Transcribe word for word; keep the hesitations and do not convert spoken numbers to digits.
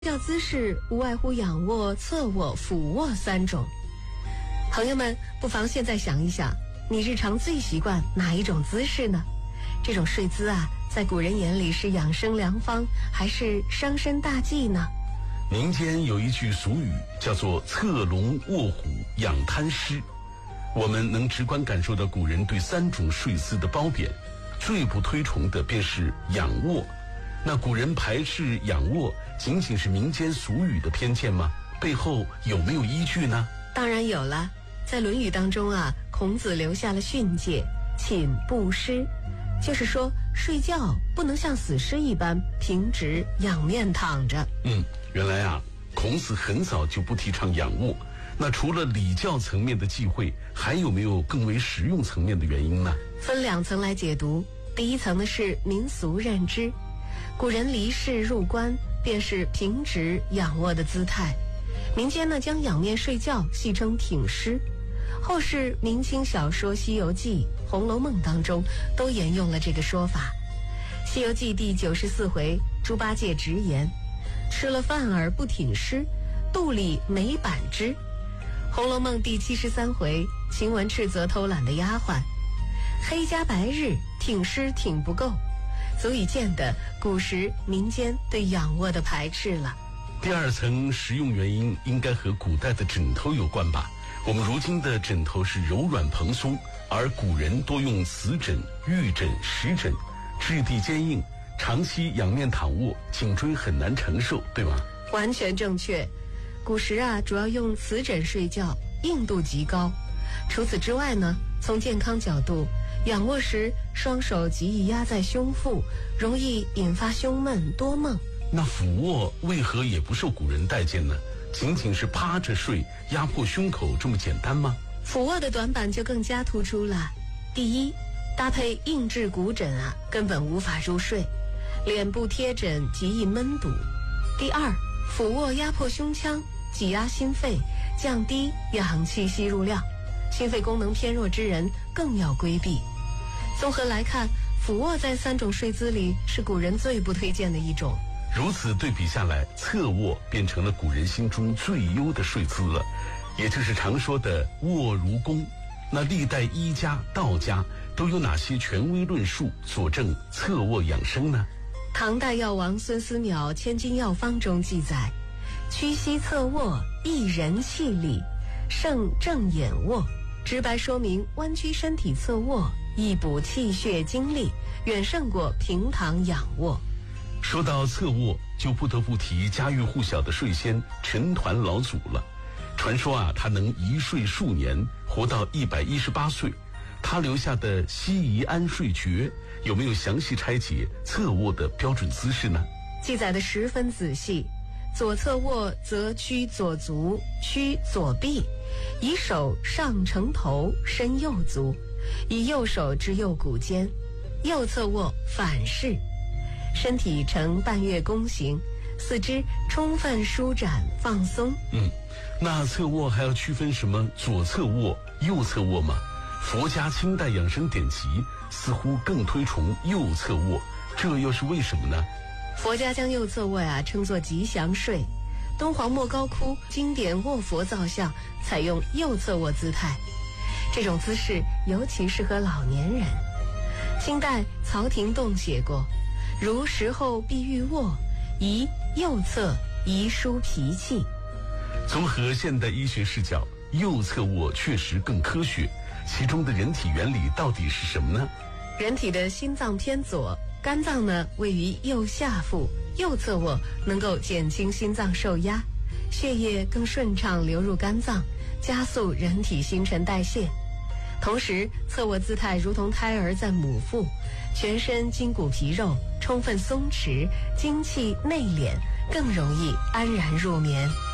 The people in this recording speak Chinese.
睡觉姿势无外乎仰卧、侧卧、俯卧三种。朋友们，不妨现在想一想，你日常最习惯哪一种姿势呢？这种睡姿啊，在古人眼里是养生良方，还是伤身大忌呢？ 民间有一句俗语叫做侧龙卧虎养贪湿，我们能直观感受到古人对三种睡姿的褒贬，最不推崇的便是仰卧。那古人排斥仰卧，仅仅是民间俗语的偏见吗？背后有没有依据呢？ 当然有了，在《论语》当中啊，孔子留下了训诫：寝不尸，就是说睡觉不能像死尸一般平直仰面躺着。 嗯，原来啊，孔子很早就不提倡仰卧。那除了礼教层面的忌讳，还有没有更为实用层面的原因呢？ 分两层来解读。第一层呢是民俗认知，古人离世入棺便是平直仰卧的姿态，民间呢将仰面睡觉戏称挺尸。后世明清小说《西游记》《红楼梦》当中都沿用了这个说法。《西游记》第九十四回，猪八戒直言：吃了饭而不挺尸，肚里没板汁。《红楼梦》第七十三回，晴雯斥责偷懒的丫鬟：黑加白日，挺尸挺不够，足以见得古时民间对仰卧的排斥了。 第二层实用原因应该和古代的枕头有关吧。我们如今的枕头是柔软蓬松，而古人多用瓷枕、玉枕、石枕，质地坚硬，长期仰面躺卧，颈椎很难承受，对吗？ 完全正确。古时啊，主要用瓷枕睡觉，硬度极高。除此之外呢，从健康角度，仰卧时双手极易压在胸腹，容易引发胸闷多梦。 那俯卧为何也不受古人待见呢？仅仅是趴着睡，压迫胸口这么简单吗？ 俯卧的短板就更加突出了。第一，搭配硬质骨枕啊，根本无法入睡，脸部贴枕极易闷堵。第二，俯卧压迫胸腔，挤压心肺，降低氧气吸入量，心肺功能偏弱之人更要规避。综合来看，俯卧在三种睡姿里是古人最不推荐的一种。 如此对比下来，侧卧变成了古人心中最优的睡姿了，也就是常说的卧如弓。那历代医家、道家都有哪些权威论述佐证侧卧养生呢？ 唐代药王孙思邈《千金药方》中记载：屈膝侧卧，益人气力，胜正眼卧。直白说明弯曲身体侧卧益补气血精力，远胜过平躺仰卧。 说到侧卧，就不得不提家喻户晓的睡仙陈抟老祖了。传说啊，他能一睡数年，活到一百一十八岁。他留下的西夷安睡诀有没有详细拆解侧卧的标准姿势呢？ 记载的十分仔细。左侧卧则屈左足，屈左臂，以手上承头，伸右足，以右手至右骨间。右侧卧反式，身体呈半月弓形，四肢充分舒展放松。 嗯，那侧卧还要区分什么左侧卧、右侧卧吗？佛家清代养生典籍似乎更推崇右侧卧，这又是为什么呢？ 佛家将右侧卧呀称作吉祥睡，敦煌莫高窟经典卧佛造像采用右侧卧姿态，这种姿势尤其适合老年人。清代曹廷栋写过：如食后必欲卧，宜右侧，宜舒脾气。 综合现代医学视角，右侧卧确实更科学，其中的人体原理到底是什么呢？ 人体的心脏偏左，肝脏呢位于右下腹，右侧卧能够减轻心脏受压，血液更顺畅流入肝脏，加速人体新陈代谢。同时，侧卧姿态如同胎儿在母腹，全身筋骨皮肉充分松弛，精气内敛，更容易安然入眠。